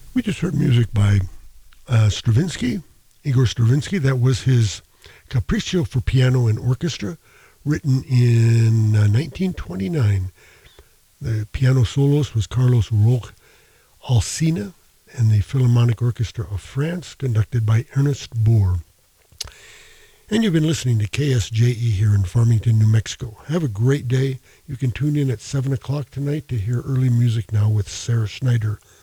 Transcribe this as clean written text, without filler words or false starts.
We just heard music by Stravinsky, Igor Stravinsky. That was his Capriccio for Piano and Orchestra, written in 1929. The piano soloist was Carlos Roch Alsina, and the Philharmonic Orchestra of France, conducted by Ernest Bohr. And you've been listening to KSJE here in Farmington, New Mexico. Have a great day. You can tune in at 7 o'clock tonight to hear early music now with Sarah Schneider.